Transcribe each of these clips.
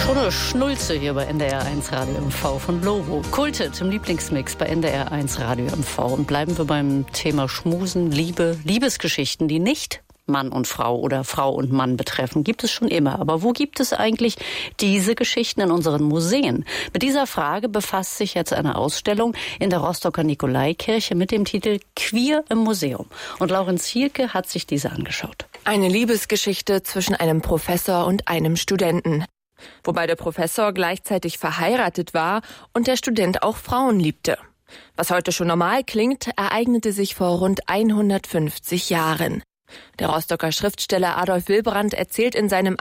Schon eine Schnulze hier bei NDR1 Radio MV von Lobo. Kultet im Lieblingsmix bei NDR1 Radio MV. Und bleiben wir beim Thema Schmusen, Liebe, Liebesgeschichten, die nicht Mann und Frau oder Frau und Mann betreffen. Gibt es schon immer. Aber wo gibt es eigentlich diese Geschichten in unseren Museen? Mit dieser Frage befasst sich jetzt eine Ausstellung in der Rostocker Nikolaikirche mit dem Titel Queer im Museum. Und Laurenz Hielke hat sich diese angeschaut. Eine Liebesgeschichte zwischen einem Professor und einem Studenten. Wobei der Professor gleichzeitig verheiratet war und der Student auch Frauen liebte. Was heute schon normal klingt, ereignete sich vor rund 150 Jahren. Der Rostocker Schriftsteller Adolf Wilbrand erzählt in seinem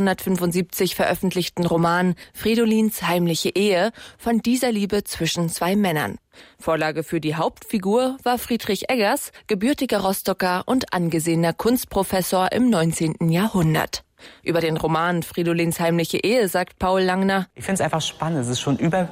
1875 veröffentlichten Roman Fridolins heimliche Ehe von dieser Liebe zwischen zwei Männern. Vorlage für die Hauptfigur war Friedrich Eggers, gebürtiger Rostocker und angesehener Kunstprofessor im 19. Jahrhundert. Über den Roman Fridolins heimliche Ehe sagt Paul Langner: Ich finde es einfach spannend. Es ist schon über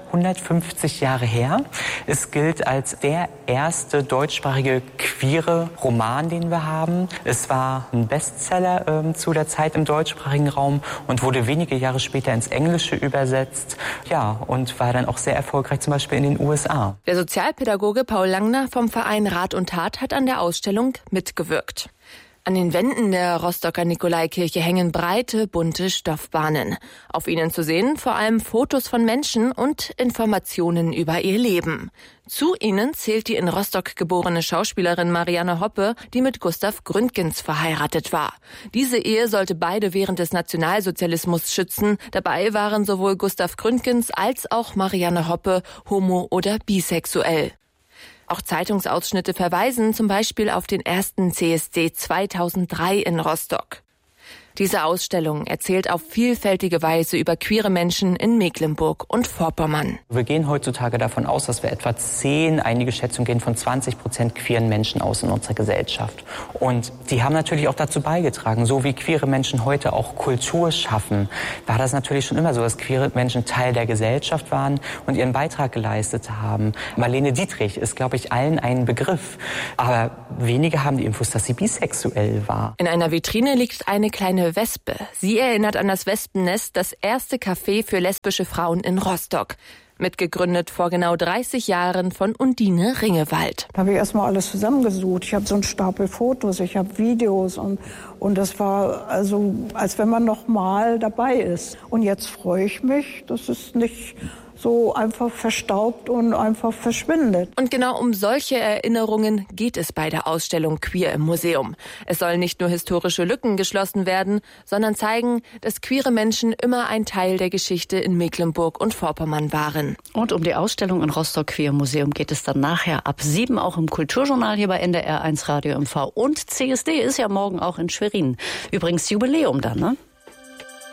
150 Jahre her. Es gilt als der erste deutschsprachige queere Roman, den wir haben. Es war ein Bestseller zu der Zeit im deutschsprachigen Raum und wurde wenige Jahre später ins Englische übersetzt. Ja, und war dann auch sehr erfolgreich, zum Beispiel in den USA. Der Sozialpädagoge Paul Langner vom Verein Rat und Tat hat an der Ausstellung mitgewirkt. An den Wänden der Rostocker Nikolaikirche hängen breite, bunte Stoffbahnen. Auf ihnen zu sehen vor allem Fotos von Menschen und Informationen über ihr Leben. Zu ihnen zählt die in Rostock geborene Schauspielerin Marianne Hoppe, die mit Gustav Gründgens verheiratet war. Diese Ehe sollte beide während des Nationalsozialismus schützen. Dabei waren sowohl Gustav Gründgens als auch Marianne Hoppe homo- oder bisexuell. Auch Zeitungsausschnitte verweisen zum Beispiel auf den ersten CSD 2003 in Rostock. Diese Ausstellung erzählt auf vielfältige Weise über queere Menschen in Mecklenburg und Vorpommern. Wir gehen heutzutage davon aus, dass wir etwa 10, einige Schätzungen gehen von 20% queeren Menschen aus in unserer Gesellschaft. Und die haben natürlich auch dazu beigetragen, so wie queere Menschen heute auch Kultur schaffen, war das natürlich schon immer so, dass queere Menschen Teil der Gesellschaft waren und ihren Beitrag geleistet haben. Marlene Dietrich ist, glaube ich, allen ein Begriff. Aber wenige haben die Infos, dass sie bisexuell war. In einer Vitrine liegt eine kleine Wespe. Sie erinnert an das Wespennest, das erste Café für lesbische Frauen in Rostock. Mitgegründet vor genau 30 Jahren von Undine Ringewald. Da habe ich erstmal alles zusammengesucht. Ich habe so einen Stapel Fotos, ich habe Videos und das war also, als wenn man noch mal dabei ist. Und jetzt freue ich mich, dass es nicht so einfach verstaubt und einfach verschwindet. Und genau um solche Erinnerungen geht es bei der Ausstellung Queer im Museum. Es sollen nicht nur historische Lücken geschlossen werden, sondern zeigen, dass queere Menschen immer ein Teil der Geschichte in Mecklenburg und Vorpommern waren. Und um die Ausstellung in Rostock Queer im Museum geht es dann nachher ab 7 auch im Kulturjournal hier bei NDR1 Radio MV. Und CSD ist ja morgen auch in Schwerin. Übrigens Jubiläum dann, ne?